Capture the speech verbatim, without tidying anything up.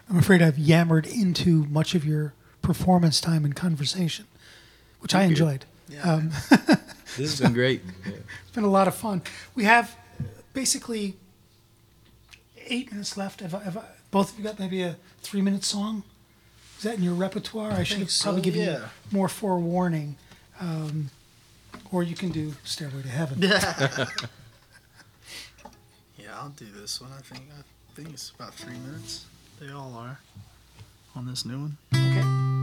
I'm afraid I've yammered into much of your performance time and conversation, which I enjoyed. Yeah. Um, This has been great. Yeah. It's been a lot of fun. We have basically eight minutes left. Have, I- have I- both of you got maybe a three-minute song? Is that in your repertoire? I, should think so, probably give yeah. you more forewarning. Um, or you can do Stairway to Heaven. Yeah. Yeah, I'll do this one. I think I think it's about three minutes. They all are on this new one.